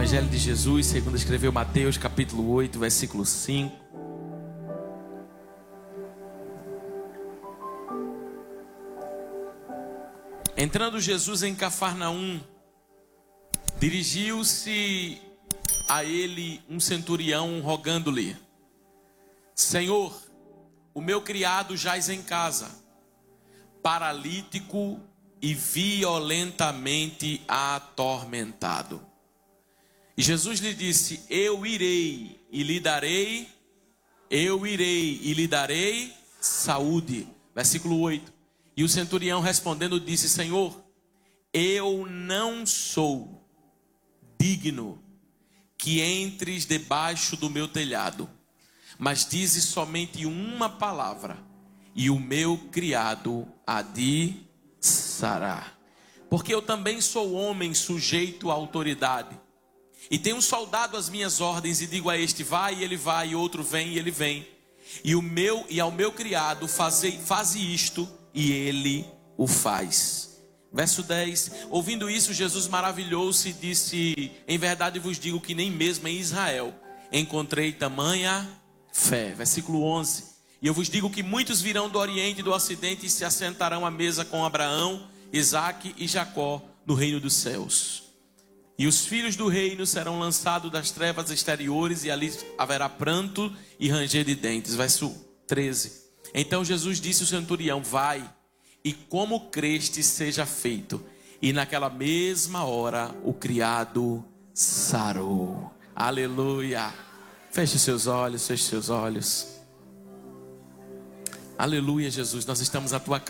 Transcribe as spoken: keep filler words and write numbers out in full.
Evangelho de Jesus, segundo escreveu Mateus, capítulo oito, versículo cinco. Entrando Jesus em Cafarnaum, dirigiu-se a ele um centurião, rogando-lhe: Senhor, o meu criado jaz em casa, paralítico e violentamente atormentado. E Jesus lhe disse: Eu irei e lhe darei, eu irei e lhe darei saúde. Versículo oito. E o centurião respondendo disse: Senhor, eu não sou digno que entres debaixo do meu telhado, mas dizes somente uma palavra, e o meu criado há de sarar. Porque eu também sou homem sujeito à autoridade, e tenho um soldado às minhas ordens, e digo a este: vai, e ele vai, e outro vem, e ele vem. E, o meu, e ao meu criado, faze, faze isto, e ele o faz. Verso dez. Ouvindo isso, Jesus maravilhou-se e disse: em verdade vos digo que nem mesmo em Israel encontrei tamanha fé. Versículo onze. E eu vos digo que muitos virão do Oriente e do Ocidente e se assentarão à mesa com Abraão, Isaque e Jacó no reino dos céus. E os filhos do reino serão lançados das trevas exteriores, e ali haverá pranto e ranger de dentes. Verso treze. Então Jesus disse ao centurião: vai, e como creste seja feito. E naquela mesma hora o criado sarou. Aleluia. Feche seus olhos, feche seus olhos. Aleluia, Jesus, nós estamos à tua casa.